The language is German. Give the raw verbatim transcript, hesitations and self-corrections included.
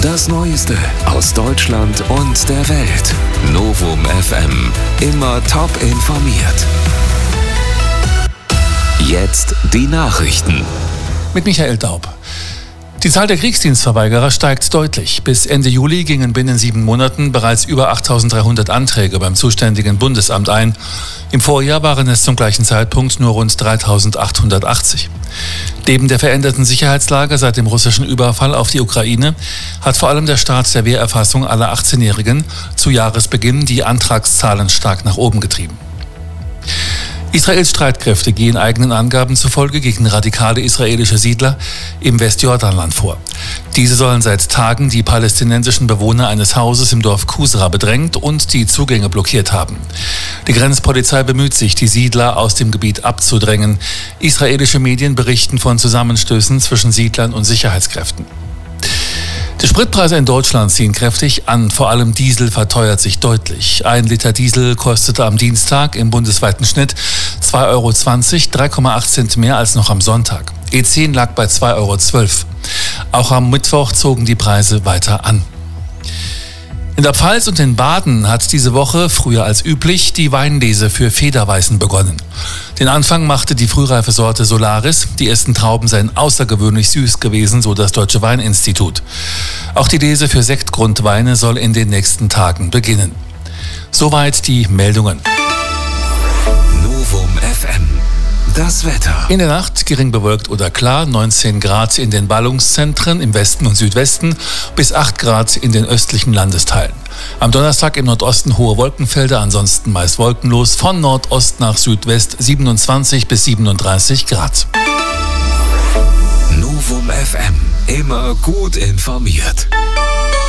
Das Neueste aus Deutschland und der Welt. Novum F M. Immer top informiert. Jetzt die Nachrichten. Mit Michael Daub. Die Zahl der Kriegsdienstverweigerer steigt deutlich. Bis Ende Juli gingen binnen sieben Monaten bereits über achttausenddreihundert Anträge beim zuständigen Bundesamt ein. Im Vorjahr waren es zum gleichen Zeitpunkt nur rund dreitausendachthundertachtzig. Neben der veränderten Sicherheitslage seit dem russischen Überfall auf die Ukraine hat vor allem der Start der Wehrerfassung aller achtzehnjährigen zu Jahresbeginn die Antragszahlen stark nach oben getrieben. Israels Streitkräfte gehen eigenen Angaben zufolge gegen radikale israelische Siedler im Westjordanland vor. Diese sollen seit Tagen die palästinensischen Bewohner eines Hauses im Dorf Kusra bedrängt und die Zugänge blockiert haben. Die Grenzpolizei bemüht sich, die Siedler aus dem Gebiet abzudrängen. Israelische Medien berichten von Zusammenstößen zwischen Siedlern und Sicherheitskräften. Die Spritpreise in Deutschland ziehen kräftig an, vor allem Diesel verteuert sich deutlich. Ein Liter Diesel kostete am Dienstag im bundesweiten Schnitt zwei Euro zwanzig, drei Komma acht Cent mehr als noch am Sonntag. E zehn lag bei zwei Euro zwölf. Auch am Mittwoch zogen die Preise weiter an. In der Pfalz und in Baden hat diese Woche, früher als üblich, die Weinlese für Federweißen begonnen. Den Anfang machte die frühreife Sorte Solaris. Die ersten Trauben seien außergewöhnlich süß gewesen, so das Deutsche Weininstitut. Auch die Lese für Sektgrundweine soll in den nächsten Tagen beginnen. Soweit die Meldungen. Novum F M. Das Wetter. In der Nacht gering bewölkt oder klar, neunzehn Grad in den Ballungszentren im Westen und Südwesten bis acht Grad in den östlichen Landesteilen. Am Donnerstag im Nordosten hohe Wolkenfelder, ansonsten meist wolkenlos, von Nordost nach Südwest siebenundzwanzig bis siebenunddreißig Grad. Novum F M. Immer gut informiert.